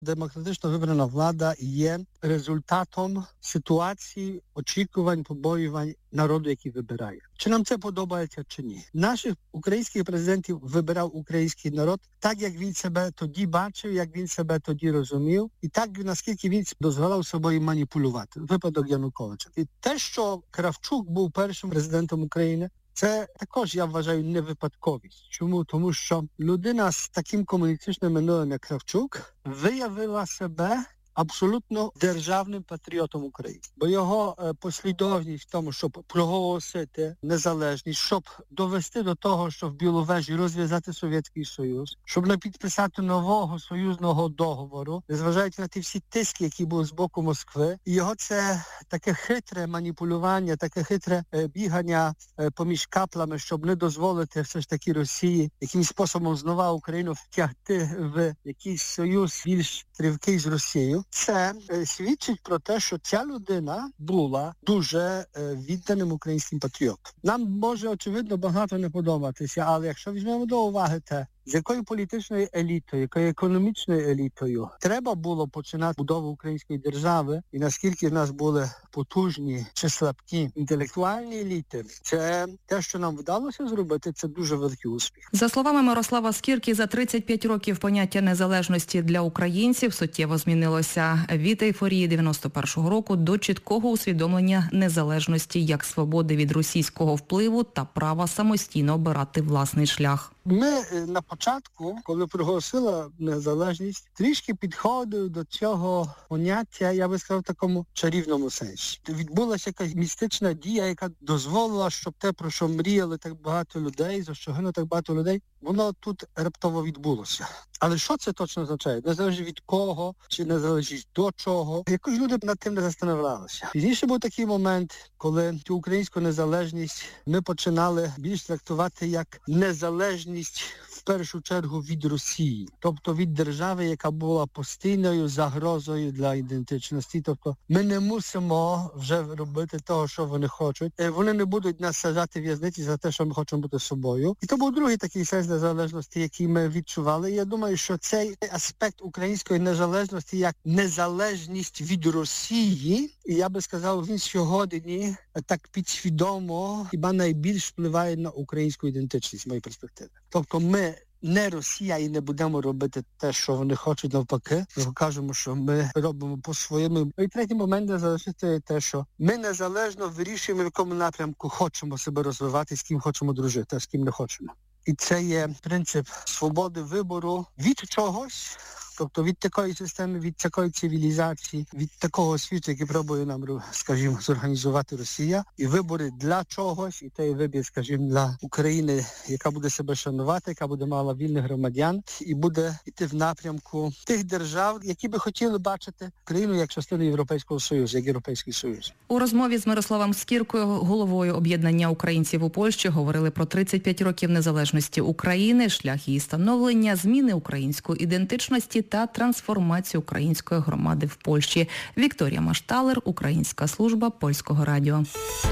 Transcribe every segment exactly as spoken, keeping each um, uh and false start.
демократично вибрана влада є результатом ситуації, очікувань, побоювань народу, який вибирає. Чи нам це подобається, чи ні? Наших українських президентів вибирав український народ так, як він себе тоді бачив, як він себе тоді розумів, і так, наскільки він дозволяв собою маніпулювати. Випадок Януковича. І те, що Кравчук був першим президентом України, це також, я вважаю, не випадковість. Чому? Тому що людина з таким комуністичним минулим, як Кравчук, виявила себе абсолютно державним патріотом України. Бо його е, послідовність в тому, щоб проголосити незалежність, щоб довести до того, що в Біловежі розв'язати Совєтський Союз, щоб не підписати нового союзного договору, незважаючи на ті всі тиски, які були з боку Москви. І його це таке хитре маніпулювання, таке хитре е, бігання е, поміж каплами, щоб не дозволити все ж таки Росії якимось способом знову Україну втягти в якийсь союз більш тривкий з Росією. Це е, свідчить про те, що ця людина була дуже е, відданим українським патріотом. Нам може, очевидно, багато не подобатися, але якщо візьмемо до уваги те, з якою політичною елітою, якою економічною елітою треба було починати будову української держави, і наскільки в нас були потужні чи слабкі інтелектуальні еліти, це те, що нам вдалося зробити, це дуже великий успіх. За словами Мирослава Скірки, за тридцять п'ять років поняття незалежності для українців суттєво змінилося від ейфорії дев'яносто першого року до чіткого усвідомлення незалежності як свободи від російського впливу та права самостійно обирати власний шлях. Ми на початку, коли проголосила незалежність, трішки підходили до цього поняття, я би сказав, в такому чарівному сенсі. Відбулася якась містична дія, яка дозволила, щоб те, про що мріяли так багато людей, за що гинуло так багато людей, воно тут раптово відбулося. Але що це точно означає? Не залежить від кого, чи не залежить до чого. Якось люди над тим не застановлялися. Пізніше був такий момент, коли цю українську незалежність ми починали більш трактувати як незалежність в першу чергу від Росії. Тобто від держави, яка була постійною загрозою для ідентичності. Тобто ми не мусимо вже робити того, що вони хочуть. Вони не будуть нас саджати в в'язниці за те, що ми хочемо бути собою. І то був другий такий сенс незалежності, який ми відчували. І я думаю, що цей аспект української незалежності як незалежність від Росії, і я би сказав, він сьогодні так підсвідомо хіба найбільш впливає на українську ідентичність з моєї перспективи. Тобто ми не Росія і не будемо робити те, що вони хочуть, навпаки. Ми кажемо, що ми робимо по-своєму. І третій момент незалежності те, що ми незалежно вирішуємо, в якому напрямку хочемо себе розвивати, з ким хочемо дружити, а з ким не хочемо. І це є принцип свободи вибору від чогось, тобто від такої системи, від такої цивілізації, від такого світу, який пробує нам, скажімо, зорганізувати Росія, і вибори для чогось, і той вибір, скажімо, для України, яка буде себе шанувати, яка буде мала вільних громадян, і буде йти в напрямку тих держав, які би хотіли бачити Україну як частину Європейського Союзу, як Європейський Союз. У розмові з Мирославом Скіркою, головою об'єднання українців у Польщі, говорили про тридцять п'ять років незалежності України, шлях її становлення, зміни української ідентичності та трансформацію української громади в Польщі. Вікторія Машталер, Українська служба Польського радіо.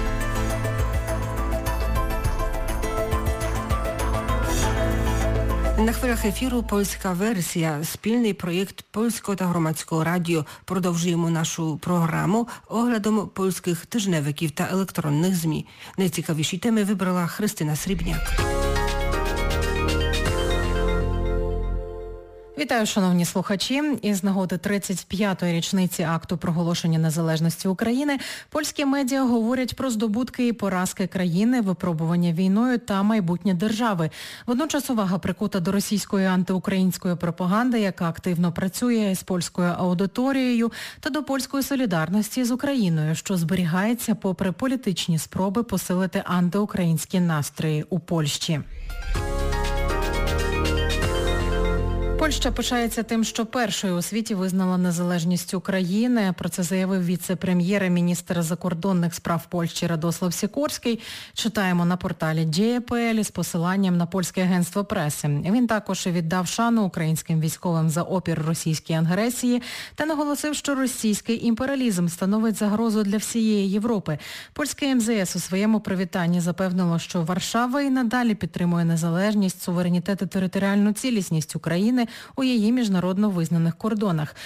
На хвилях ефіру «Польська версія» – спільний проєкт Польського та Громадського радіо. Продовжуємо нашу програму оглядом польських тижневиків та електронних ЗМІ. Найцікавіші теми вибрала Христина Срібняк. Вітаю, шановні слухачі. Із нагоди тридцять п'ятої річниці акту проголошення незалежності України польські медіа говорять про здобутки і поразки країни, випробування війною та майбутнє держави. Водночас увага прикута до російської антиукраїнської пропаганди, яка активно працює з польською аудиторією, та до польської солідарності з Україною, що зберігається попри політичні спроби посилити антиукраїнські настрої у Польщі. Польща пишається тим, що першою у світі визнала незалежність України. Про це заявив віце-прем'єр і міністр закордонних справ Польщі Радослав Сікорський. Читаємо на порталі джі ей пі ел з посиланням на польське агентство преси. Він також віддав шану українським військовим за опір російській агресії та наголосив, що російський імперіалізм становить загрозу для всієї Європи. Польське ем зе ес у своєму привітанні запевнило, що Варшава і надалі підтримує незалежність, суверенітет і територіальну цілісність України у її міжнародно визнаних кордонах.